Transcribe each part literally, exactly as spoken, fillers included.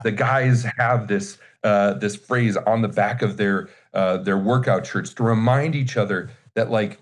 The guys have this uh, this phrase on the back of their uh, their workout shirts to remind each other that like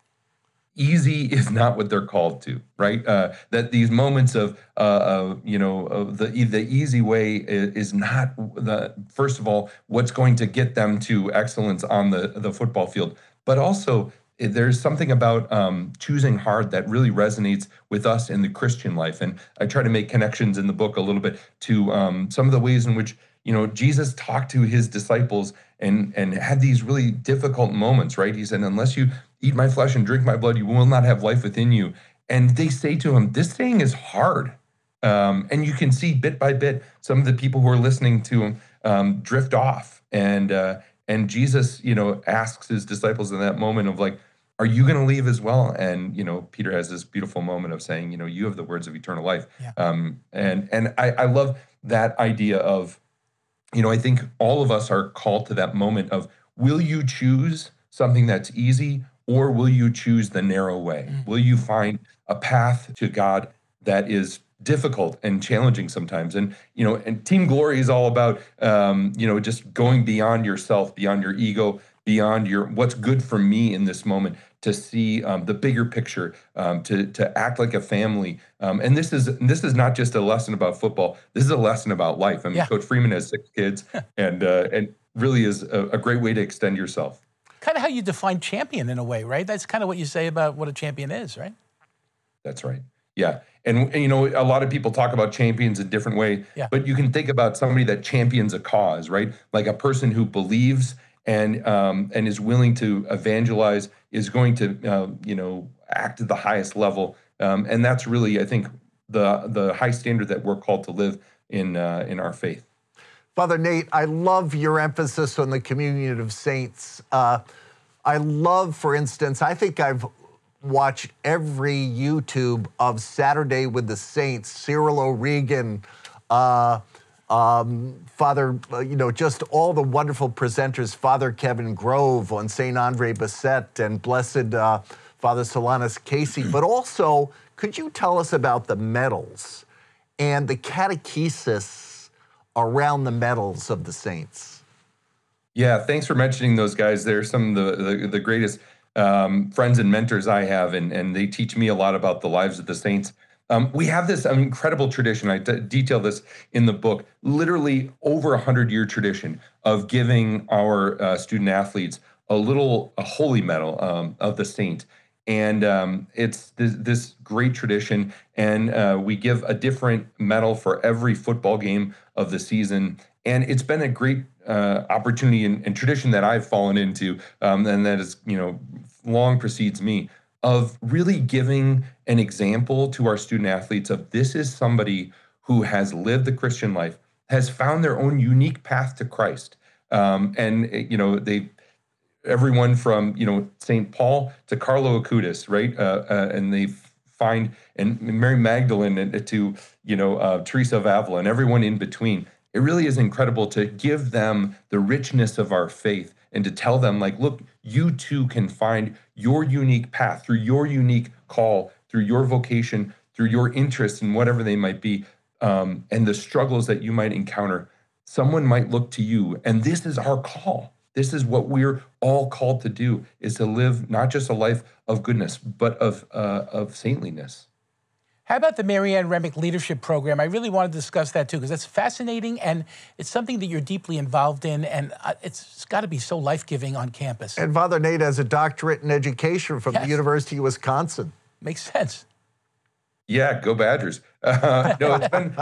easy is not what they're called to, right? Uh, that these moments of, uh, uh, you know, of the the easy way is, is not the first of all what's going to get them to excellence on the the football field, but also eh, there's something about um, choosing hard that really resonates with us in the Christian life, and I try to make connections in the book a little bit to um, some of the ways in which you know Jesus talked to his disciples and and had these really difficult moments, right? He said, "Unless you eat my flesh and drink my blood, you will not have life within you." And they say to him, this thing is hard. Um, and you can see bit by bit some of the people who are listening to him um, drift off. And uh, and Jesus, you know, asks his disciples in that moment of like, are you going to leave as well? And you know, Peter has this beautiful moment of saying, you know, you have the words of eternal life. Yeah. Um, and and I, I love that idea of, you know, I think all of us are called to that moment of, will you choose something that's easy, or will you choose the narrow way? Mm. Will you find a path to God that is difficult and challenging sometimes? And you know, and Team Glory is all about um, you know, just going beyond yourself, beyond your ego, beyond your what's good for me in this moment, to see um, the bigger picture, um, to to act like a family. Um, and this is this is not just a lesson about football. This is a lesson about life. I mean, Yeah. Coach Freeman has six kids, and uh, and really is a, a great way to extend yourself. Kind of how you define champion in a way, right? That's kind of what you say about what a champion is, right? That's right. Yeah. And, and, you know, a lot of people talk about champions a different way, Yeah. but you can think about somebody that champions a cause, right? Like a person who believes and um, and is willing to evangelize, is going to, uh, you know, act at the highest level. Um, and that's really, I think, the the high standard that we're called to live in uh, in our faith. Father Nate, I love your emphasis on the communion of saints. Uh, I love, for instance, I think I've watched every YouTube of Saturday with the Saints, Cyril O'Regan, uh, um, Father, uh, you know, just all the wonderful presenters, Father Kevin Grove on Saint Andre Bessette and Blessed uh, Father Solanus Casey. But also, could you tell us about the medals and the catechesis around the medals of the saints? Yeah, thanks for mentioning those guys. They're some of the the, the greatest um, friends and mentors I have, and and they teach me a lot about the lives of the saints. Um, we have this um, incredible tradition. I d- detail this in the book. Literally over a hundred year tradition of giving our uh, student athletes a little a holy medal um, of the saint. And um, it's this, this great tradition, and uh, we give a different medal for every football game of the season. And it's been a great uh, opportunity and, and tradition that I've fallen into, um, and that is, you know, long precedes me, of really giving an example to our student athletes of this is somebody who has lived the Christian life, has found their own unique path to Christ, um, and you know they. Everyone from you know Saint Paul to Carlo Acutis, right? Uh, uh, and they find and Mary Magdalene and to you know uh, Teresa of Avila and everyone in between. It really is incredible to give them the richness of our faith and to tell them like, look, you too can find your unique path through your unique call, through your vocation, through your interests and whatever they might be, um, and the struggles that you might encounter. Someone might look to you, and this is our call. This is what we're all called to do, is to live not just a life of goodness, but of uh, of saintliness. How about the Marianne Remick Leadership Program? I really want to discuss that too, because that's fascinating, and it's something that you're deeply involved in, and it's, it's got to be so life-giving on campus. And Father Nate has a doctorate in education from Yes. the University of Wisconsin. Makes sense. Yeah, go Badgers. Uh, no, it's been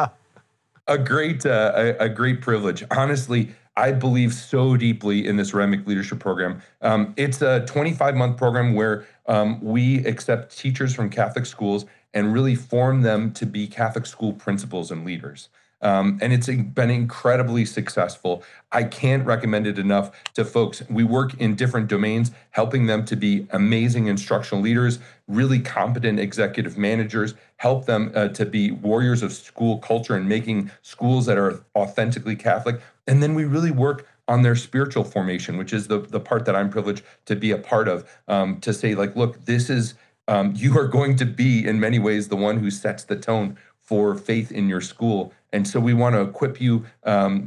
a great uh, a, a great privilege. Honestly, I believe so deeply in this Remick Leadership Program. Um, it's a twenty-five month program where um, we accept teachers from Catholic schools and really form them to be Catholic school principals and leaders. Um, and it's been incredibly successful. I can't recommend it enough to folks. We work in different domains, helping them to be amazing instructional leaders, really competent executive managers, help them uh, to be warriors of school culture and making schools that are authentically Catholic. And then we really work on their spiritual formation, which is the, the part that I'm privileged to be a part of, um, to say like, look, this is, um, you are going to be in many ways the one who sets the tone for faith in your school. And so we want to equip you um,